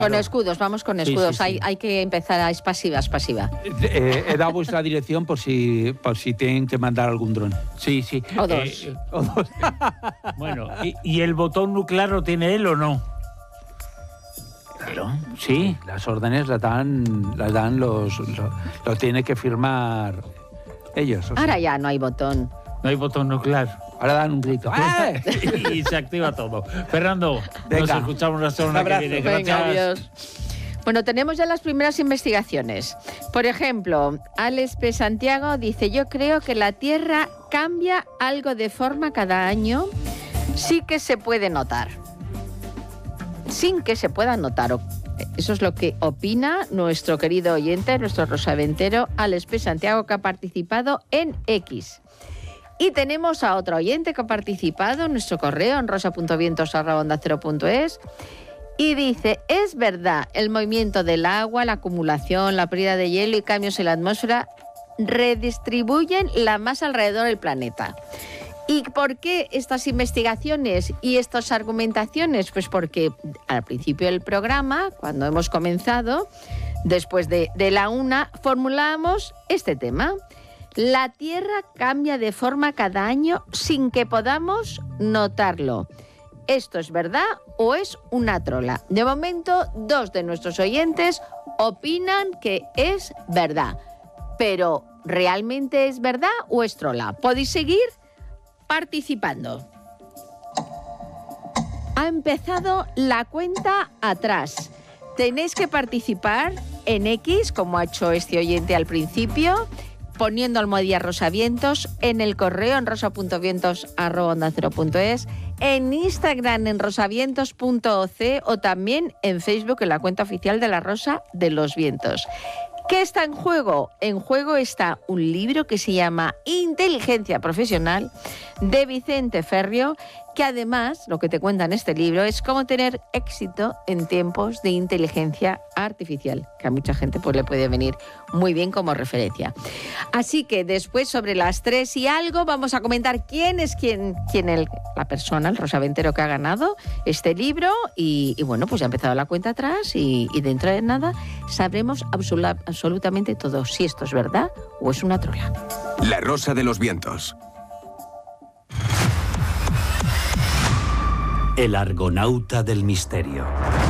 Con escudos, vamos con escudos. Sí. Hay que empezar, es pasiva. He dado vuestra dirección por si tienen que mandar algún dron. Sí. O dos. Bueno, ¿y el botón nuclear lo tiene él o no? Claro, sí, las órdenes las dan lo tiene que firmar ellos. O sea. Ahora ya no hay botón. No hay botón nuclear. Ahora dan un grito. Y se activa todo. Fernando, venga. nos escuchamos la semana que viene. Gracias. Venga, adiós. Bueno, tenemos ya las primeras investigaciones. Por ejemplo, Alex P. Santiago dice: yo creo que la Tierra cambia algo de forma cada año. Sí que se puede notar. Sin que se pueda notar. Eso es lo que opina nuestro querido oyente, nuestro rosaventero Alex P. Santiago, que ha participado en X. Y tenemos a otro oyente que ha participado en nuestro correo en rosa.vientos@onda0.es y dice: es verdad, el movimiento del agua, la acumulación, la pérdida de hielo y cambios en la atmósfera redistribuyen la masa alrededor del planeta. ¿Y por qué estas investigaciones y estas argumentaciones? Pues porque al principio del programa, cuando hemos comenzado, después de la una, formulábamos este tema. La Tierra cambia de forma cada año sin que podamos notarlo. ¿Esto es verdad o es una trola? De momento, 2 de nuestros oyentes opinan que es verdad. Pero, ¿realmente es verdad o es trola? Podéis seguir participando. Ha empezado la cuenta atrás. Tenéis que participar en X, como ha hecho este oyente al principio, poniendo almohadilla rosavientos, en el correo en rosa.vientos@onda0.es, en Instagram en rosavientos.oc o también en Facebook en la cuenta oficial de la Rosa de los Vientos. ¿Qué está en juego? En juego está un libro que se llama Inteligencia Profesional, de Vicente Ferrio, que además lo que te cuenta en este libro es cómo tener éxito en tiempos de inteligencia artificial, que a mucha gente pues le puede venir muy bien como referencia. Así que después, sobre las 3 y algo, vamos a comentar quién es la persona, el rosaventero que ha ganado este libro y bueno, pues ya ha empezado la cuenta atrás y dentro de nada sabremos absolutamente todo, si esto es verdad o es una trola. La Rosa de los Vientos. El argonauta del misterio.